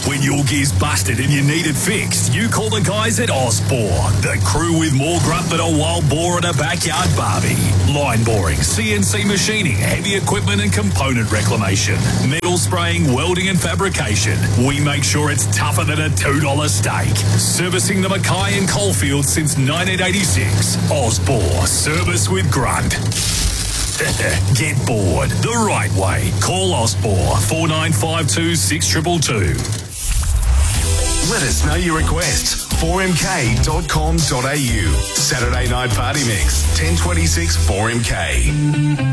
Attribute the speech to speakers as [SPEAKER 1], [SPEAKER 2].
[SPEAKER 1] When your gear's busted and you need it fixed, you call the guys at Osbor, the crew with more grunt than a wild boar at a backyard barbie. Line boring, CNC machining, heavy equipment and component reclamation, metal spraying, welding and fabrication. We make sure it's tougher than a $2 steak. Servicing the Mackay and Coalfield since 1986. Osbor, service with grunt. Get bored the right way. Call Osbor 4952 6222.
[SPEAKER 2] Let us know your requests. 4mk.com.au. Saturday Night Party Mix, 1026 4MK.